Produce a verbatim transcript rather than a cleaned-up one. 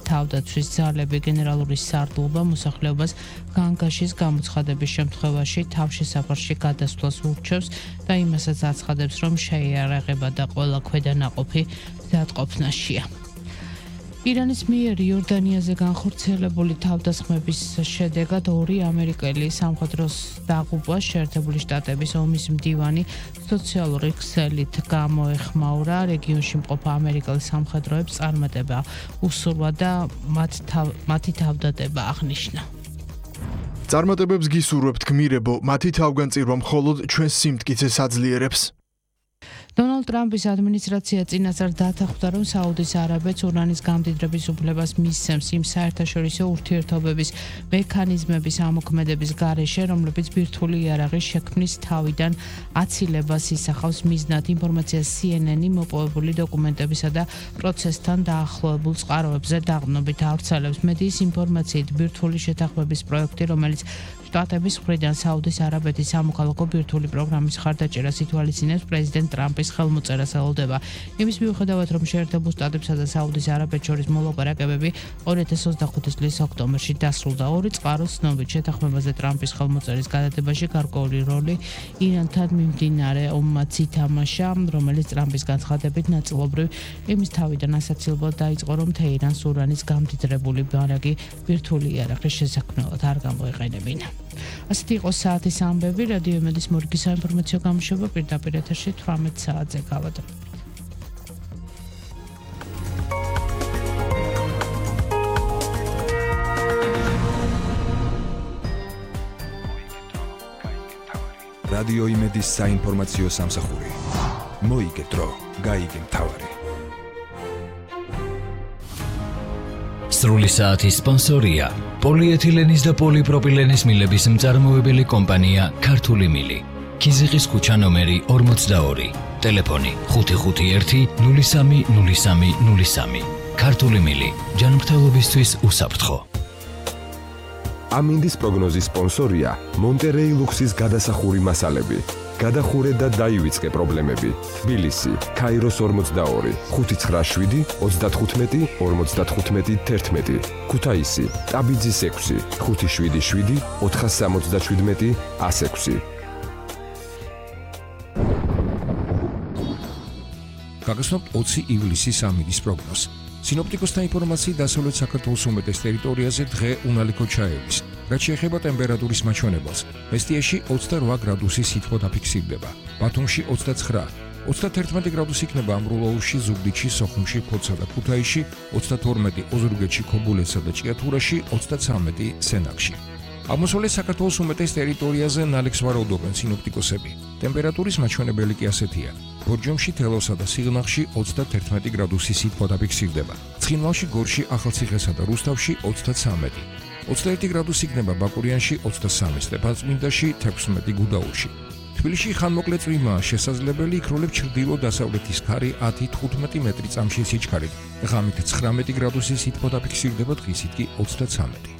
თავდაცვის ძალები გენერალური სარდლობა მოსახლეობას განგაშის გამოცხადების შემთხვევაში თავშესაფარში გადასვლას ურჩევს და იმასაც აცხადებს, რომ შეიარაღება და ყველა ქვედანაყოფი მზადყოფნაშია. ირანის მიერ იორდანიაზე განხორციელებული თავდასხმების შედეგად ორი ამერიკელი სამხედროს დაღუპვას შეერთებული შტატების ომის მდივანი სოციალური ქსელით გამოეხმაურა. რეგიონში მყოფ ამერიკელ სამხედროებს წარმატება უსურვა და მათი თავდადება აღნიშნა. წარმატებებს გისურვებთ გმირებო, მათი თავგანწირვა მხოლოდ ჩვენს სიმტკიცეს აძლიერებს. დონალდ ტრამპის ადმინისტრაცია წინასწარ დათანხმდა, რომ საუდის არაბეთს ურანის გამდიდრების უფლებას მისცემს იმ საერთაშორისო ურთიერთობების მექანიზმების ამოქმედების გარეშე, რომლებიც ბირთვული იარაღის შექმნის თავიდან აცილებას ისახავს. მიზნად ინფორმაციას სი ენ ენი მოპოვებული დოკუმენტებისა და პროცესთან დაახლოებულ წყაროებზე დაყრდნობით ავრცელებს. მედიის ინფორმაციით ბირთვული შეთანხმების პროექტი, რომელიც შტატების მხრიდან საუდის არაბეთის სამოქალაქო ბირთვული პროგრამის ხარდაჭერას ითვალისწინებს, პრეზიდენტ ტრამპის ხელმოწერას ელოდება. იმის მიუხედავად, რომ შეერთებულ შტატებსა და საუდის არაბეთს შორის მოლაპარაკებები ორი ათას ოცდახუთი წლის ოქტომბერში დასრულდა. ორი წყაროს ცნობით შეთანხმებაზე ტრამპის ხელმოწერის გადადებაში გარკვეული როლი ირანთან მიმდინარე ომმაც ითამაშა, რომელიც ტრამპის განცხადებით ნაწილობრივ იმის თავიდან ასაცილებლად დაიწყო, რომ თეირანს ურანის გამდიდრებული ბარაგი ბირთვული იარაღის შესაქმნელად არ გამოეყენებინა. ასეთი იყო საათის ამბები. რადიო იმედის მორგის საინფორმაციო გამოშვება პირდაპირ ეთერში თვრამეტ საათზე გავადრებთ. რადიო იმედის საინფორმაციო სამსახური. მოიგე დრო, გაიგე მთავარი. სრული საათის სპონსორია პოლიეთილენის და პოლიპროპილენის მილების მწარმოებელი კომპანია ქართული მილი. ქიზიყის ქუჩა ნომერი ორმოცდაორი. ტელეფონი ხუთი ხუთი ერთი ნული სამი ნული სამი ნული სამი. ქართული მილი. ჯანმრთელობისთვის უსაფრთხო. ამინდის პროგნოზის სპონსორია მონტერეი ლუქსის გადასახური მასალები. გადახურე და დაივიწყე პრობლემები. თბილისი, ქაიროს ორმოცდაორი, ხუთი ცხრა შვიდი ოცდათხუთმეტი ორმოცდათხუთმეტი თერთმეტი. ქუთაისი, ტაბიძის ექვსი, ხუთი შვიდი შვიდი ოთხას სამოცდაშვიდმეტი ას ექვსი. გაგაცნობთ ოცი ივლისის ამინდის პროგნოზს. სინოპტიკოსთა ინფორმაციით დასავლეთ საქართველოს უმეტეს ტერიტორიაზე დღე უნალიქო ჩაევის. რაც შეეხება ტემპერატურის მაჩვენებელს, მესტიაში ოცდარვა გრადუსი სითბო დაფიქსირდება, ბათუმში ოცდაცხრა, ოცდათერთმეტი გრადუსი იქნება ამრულაურში, ზუგდიდში, სოხუმში, ფოთსა და ქუთაისში, ოცდათორმეტი ოზურგეთში, ქობულეთსა და ჭიათურაში, ოცდაცამეტი სენაკში. აღმოსავლეთ საქართველოს უმეტეს ტერიტორიაზე ნალექს ვარაუდობენ სინოპტიკოსები. ტემპერატურის მაჩვენებელი კი ასეთია. ბორჯომში, თელავსა და სიღნაღში ოცდათერთმეტი გრადუსი სითბო დაფიქსირდება. ცხინვალში, გორში, ახალციხესა და რუსთავში ოცდაცამეტი. ოცდაერთი გრადუსი იქნება ბაკურიანში, ოცდასამი სტეფანწმინდაში, თექვსმეტი გუდაურში. თბილისში ხანმოკლე წვიმაა შესაძლებელი, იქროლებს ჩრდილო-დასავლეთის ქარი ათი თხუთმეტი მეტრი წამში სიჩქარით. ღამით ცხრამეტი გრადუსი სითბო დაფიქსირდება, დღისით კი ოცდაცამეტი.